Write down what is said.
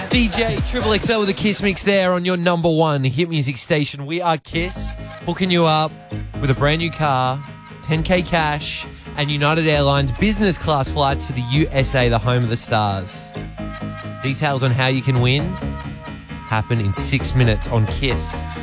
DJ Triple XL with a Kiss mix there on your number one hit music station. We are Kiss, hooking you up with a brand new car, 10K cash, and United Airlines business class flights to the USA, the home of the stars. Details on how you can win happen in 6 minutes on Kiss.